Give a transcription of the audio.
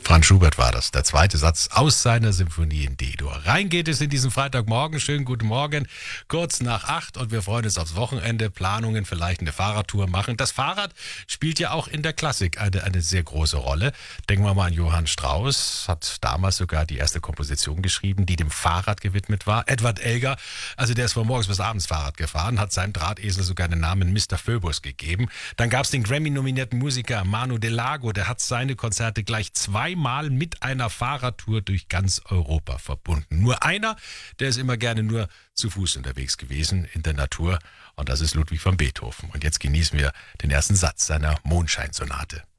Franz Schubert war das, der zweite Satz aus seiner Symphonie in D-Dur. Rein geht es in diesen Freitagmorgen. Schönen guten Morgen, kurz nach 8 und wir freuen uns aufs Wochenende. Planungen, vielleicht eine Fahrradtour machen. Das Fahrrad spielt ja auch in der Klassik eine sehr große Rolle. Denken wir mal an Johann Strauss, hat damals sogar die erste Komposition geschrieben, die dem Fahrrad gewidmet war. Edward Elgar, also der ist von morgens bis abends Fahrrad gefahren, hat seinem Drahtesel sogar den Namen Mr. Phoebus gegeben. Dann gab es den Grammy-nominierten Musiker Manu Delago, der hat seine Konzerte gleich zweimal mit einer Fahrradtour durch ganz Europa verbunden. Nur einer, der ist immer gerne nur zu Fuß unterwegs gewesen in der Natur und das ist Ludwig van Beethoven. Und jetzt genießen wir den ersten Satz seiner Mondscheinsonate.